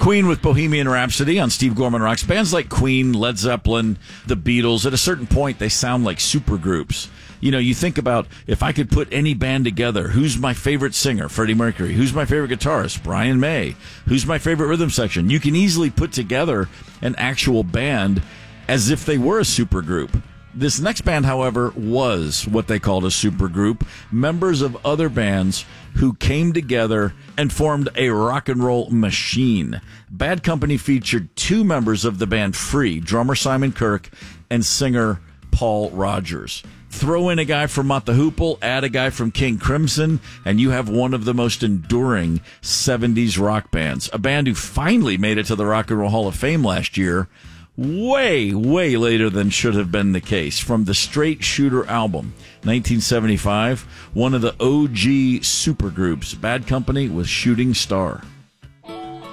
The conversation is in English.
Queen with Bohemian Rhapsody on Steve Gorman Rocks. Bands like Queen, Led Zeppelin, the Beatles, at a certain point, they sound like supergroups. You know, you think about, if I could put any band together, who's my favorite singer? Freddie Mercury. Who's my favorite guitarist? Brian May. Who's my favorite rhythm section? You can easily put together an actual band as if they were a supergroup. This next band, however, was what they called a supergroup, members of other bands who came together and formed a rock and roll machine. Bad Company featured two members of the band Free, drummer Simon Kirke and singer Paul Rodgers. Throw in a guy from Mott the Hoople, add a guy from King Crimson, and you have one of the most enduring 70s rock bands. A band who finally made it to the Rock and Roll Hall of Fame last year, way later than should have been the case. From the Straight Shooter album, 1975, one of the OG supergroups, Bad Company with Shooting Star.